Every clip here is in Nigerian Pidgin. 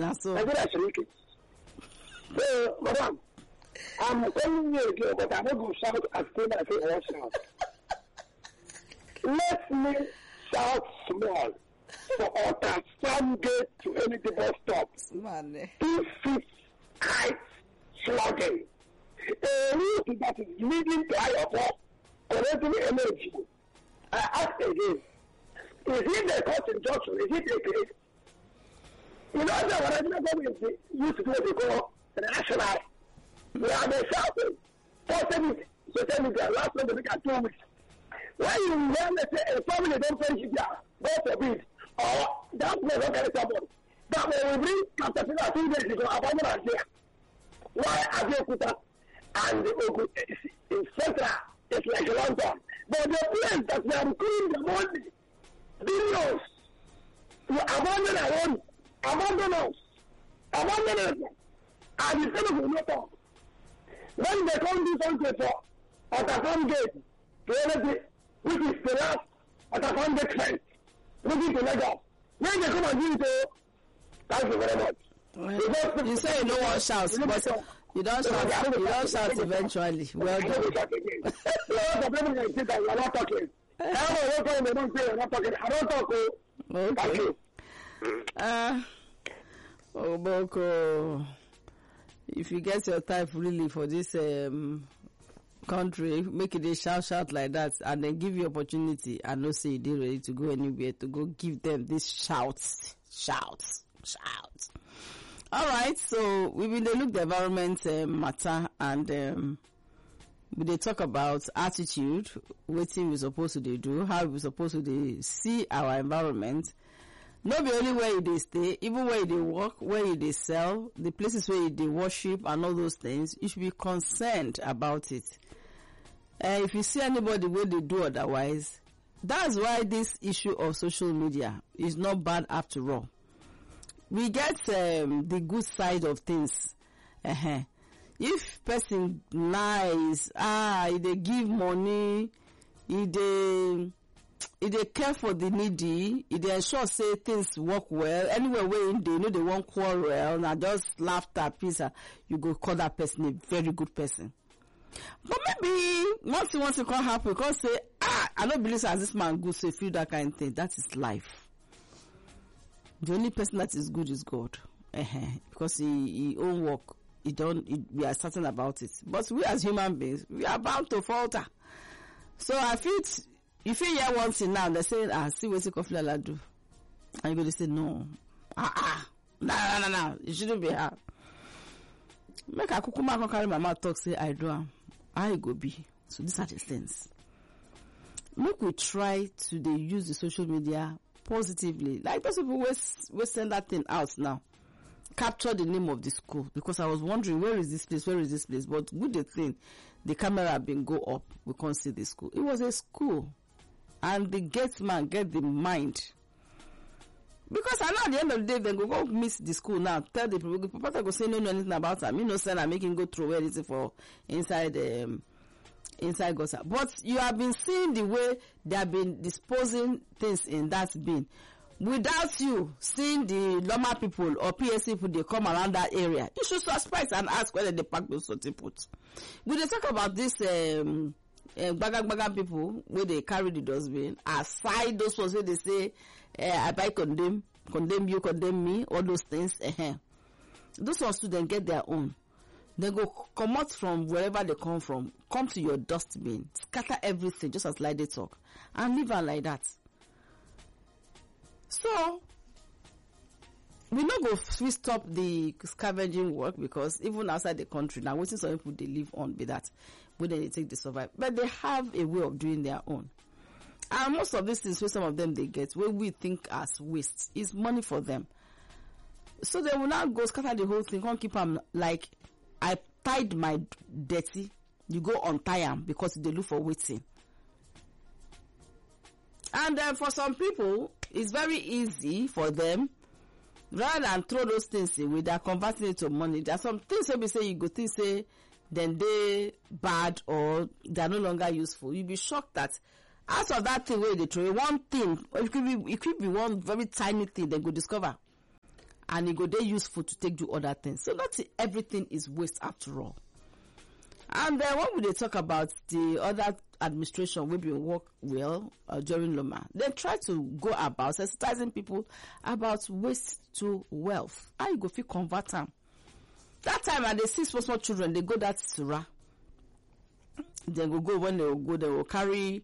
That's so. Nigeria Shiriki. So, madam, I'm calling you again, but I'm not going to shout as soon as I say all shout. Let me shout small for utter some gate to any bus stop. Man. 2 feet height slogging. A route that is leading to Ayoko, correctly energy. I ask again, is it the court injunction? Is it a case? You know that what I government used to do, they call national. We are the shouting, posting social media, last one they can 2 weeks. When you learn that a family don't finish it, God forbid, or that may not get someone. That when we bring Caterpillar 2 days ago, abandon us here. Why Abeokuta and Ogun in Central is like London. But the place that we are recruiting the money, billions, to abandon our own, abandon us, and the same will not talk. When they come do something for Otafon Gate, to anything, which is the last Otafon Gate fence, looking to Lagos, when they come and do it, thank you very much. You say you don't want shouts, but you don't shout eventually. Well done. Okay. Boko, if you get your type really for this country, make it a shout like that, and then give you opportunity. I know say you did ready to go anywhere to go give them this shouts. All right, so we will look the environment matter, and we dey talk about attitude, wetin we supposed to do, how we supposed to see our environment. No be only where you dey stay, even where you dey work, where you dey sell, the places where you dey worship and all those things, you should be concerned about it. If you see anybody wey dey do otherwise, that's why this issue of social media is not bad after all. We get the good side of things. If person nice, he dey give money, he dey care for the needy, he dey ensure say things work well. Anywhere where in dey, they won't quarrel, na just laughter, peace. You go call that person a very good person. But maybe once you come happen, because say, I don't believe as this man good, so you feel that kind of thing. That is life. The only person that is good is God, because he own work. We are certain about it. But we as human beings, we are bound to falter. So I feel, if you hear one thing now, they say, see what you Kofi Lala do, and you go to say no, no, it shouldn't be her. Make a kukuma carry my mouth talk say I do. I go be. So these are the things. Make we try to use the social media positively. Like those people will send that thing out now. Capture the name of the school, because I was wondering where is this place. But good the thing, the camera been go up, we can't see the school. It was a school, and the gate man get the mind. Because I know at the end of the day, then go miss the school now. Tell the people, Papa go say no anything about them. Me no send and make him go throw anything for inside Gosa. But you have been seeing the way they have been disposing things in that bin. Without you seeing the Loma people or PSC people, they come around that area, you should suspect and ask whether they pack those sorting puts. We dey talk about this baga people where they carry the dustbin. Aside those ones where they say, I buy condemn you, condemn me, all those things. Those ones too then get their own. They go come out from wherever they come from, come to your dustbin, scatter everything, just as like they talk, and leave her like that. So, we no go stop the scavenging work, because even outside the country, now waiting some people they live on be that, when they take the survive. But they have a way of doing their own. And most of these things, where some of them they get, where we think as waste, is money for them. So they will now go scatter the whole thing, can't keep them like, I tied my dirty, you go untie them because they look for waiting. And for some people, it's very easy for them, rather than throw those things away, they are converting it to money. There are some things that we say you go think say, then they bad or they are no longer useful. You'll be shocked that out of that thing where they throw one thing, or it could be one very tiny thing they go discover. and e go dey useful to take do other things. So not everything is waste after all. And then when we dey talk about the other administration wey bin work well during Loma, dem try to go about sensitizing people about waste to wealth. How you go fit convert am? That time I dey see small children, they go that Sura. They go when they will carry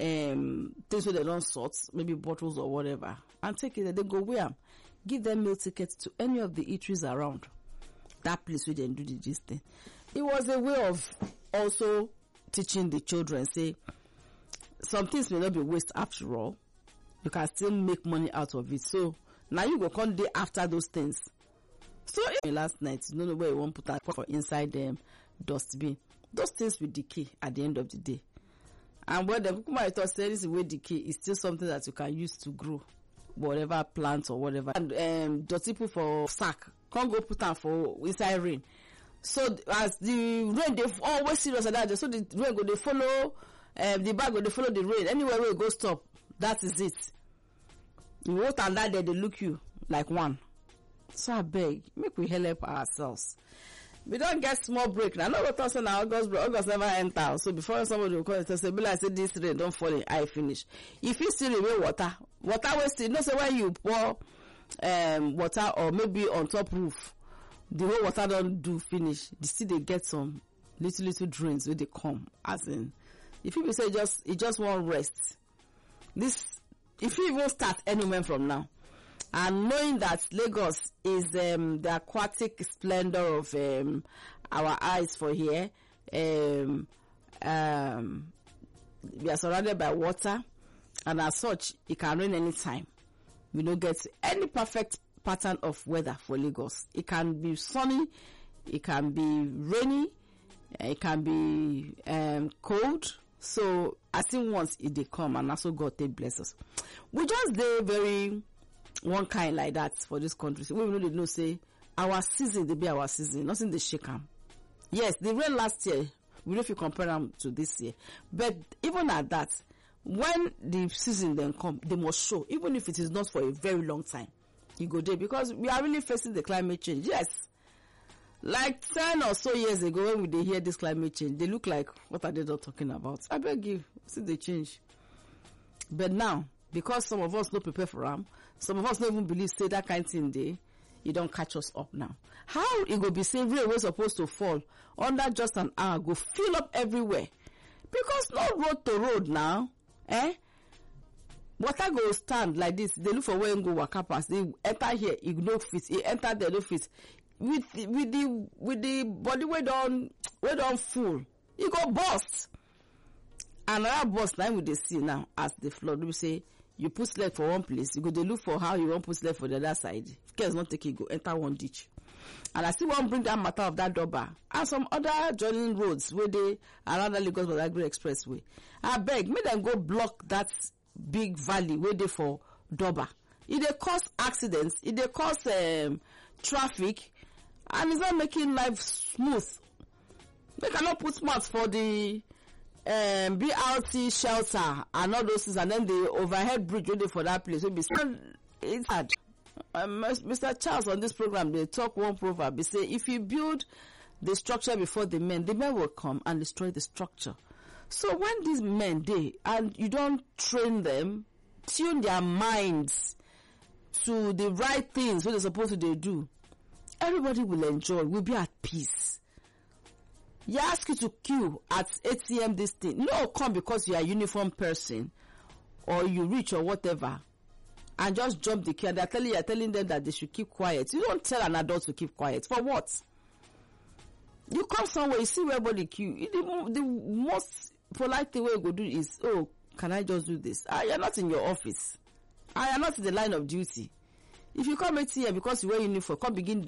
things wey they don't sort, maybe bottles or whatever, and take it. They go wear them. Give them meal tickets to any of the eateries around that place where they do this thing. It was a way of also teaching the children, say, some things may not be waste after all. You can still make money out of it. So now you go come day after those things. So last night, you don't know where you want to put that inside them dustbin. Those things will decay at the end of the day. And when the Kukuma thought say this way decay is still something that you can use to grow whatever plants or whatever. And dirty put for sack, can't go put them for inside rain. So as the rain, they always serious like that. So the rain go they follow, the bag go they follow the rain. Anywhere where it go stop, that is it. You walk and that they look you like one. So I beg, make we help ourselves. We don't get small break now. No, what also now August never enter. So before somebody will call and say, "Be like say this rain don't fall in, I finish." If you still remain water wasting. No say when you pour water or maybe on top roof, the whole water don't do finish. Still they get some little drains where they come. As in, if people say it just won't rest. This, if you even start anywhere from now. And knowing that Lagos is the aquatic splendor of our eyes for here, we are surrounded by water, and as such, it can rain anytime. We don't get any perfect pattern of weather for Lagos. It can be sunny, it can be rainy, it can be cold. So I think once it they come, and also God take bless us. We just dey very one kind like that for this country. So we really know say our season, they be our season, nothing they shake them. Yes, the rain last year, we don't feel compare them to this year. But even at that, when the season then come, they must show, even if it is not for a very long time. You go there because we are really facing the climate change. Yes. Like 10 or so years ago, when they hear this climate change, they look like, what are they not talking about? I beg you, see the change. But now, because some of us not prepare for them, some of us don't even believe say that kind of thing there, you don't catch us up now. How it go be saying rain was supposed to fall under just an hour, go fill up everywhere? Because no road to road now, water go stand like this. They look for where you go waka pass. They enter here, it no fit. It enter there, no fit. With the body way down full, it go burst. Another burst now we dey see now as the flood. We say you put sled for one place, you go dey look for how you want put sled for the other side. If care is not taking, go enter one ditch. And I still want bring that matter of that Doba and some other joining roads where they around the Lagos Badagry Expressway. I beg, make them go block that big valley where they for Doba. It dey cause accidents, it dey cause traffic, and it's not making life smooth. They cannot put mats for the BRT shelter and all those things, and then the overhead bridge waiting for that place will be. It's hard. Mr. Charles on this program, they talk one proverb. They say, if you build the structure before the men will come and destroy the structure. So when these men and you don't train them, tune their minds to the right things, what they're supposed to do, everybody will enjoy, will be at peace. You ask you to queue at ATM this thing. No, come because you are a uniform person or you rich or whatever and just jump the queue. They're telling them that they should keep quiet. You don't tell an adult to keep quiet. For what? You come somewhere, you see where everybody queue. The most polite thing you go do is, oh, can I just do this? You're not in your office. You're not in the line of duty. If you come ATM because you wear uniform, come begin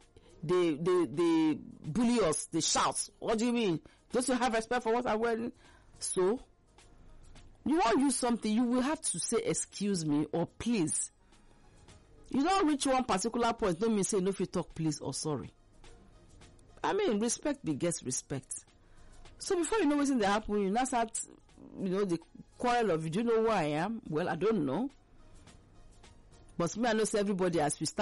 they bully us, they shout. What do you mean? Don't you have respect for what I'm wearing? So, you want to use something, you will have to say excuse me or please. You don't reach one particular point, don't mean say no if you talk please or sorry. I mean, respect begets respect. So before you know what's in the happen, you now start, the quarrel of, do you know who I am? Well, I don't know. But me, I know say everybody as we start